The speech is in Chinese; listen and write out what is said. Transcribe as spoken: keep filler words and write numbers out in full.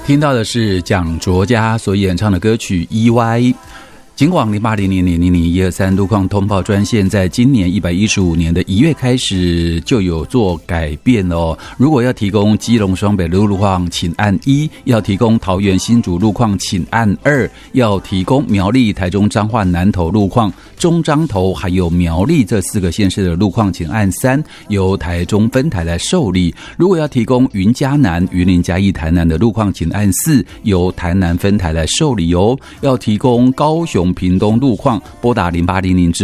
听到的是蒋卓嘉所演唱的歌曲《E Y》。警广零八零零零零零一二三路况通报专线，在今年一百一十五年的一月开始就有做改变哦。如果要提供基隆双北路路况，请按一；要提供桃园新竹路况，请按二；要提供苗栗、台中、彰化、南投路况、中彰投还有苗栗这四个县市的路况，请按三，由台中分台来受理。如果要提供云嘉南、云林、嘉义、台南的路况，请按四，由台南分台来受理哦。要提供高雄屏东路况，拨打零八零零之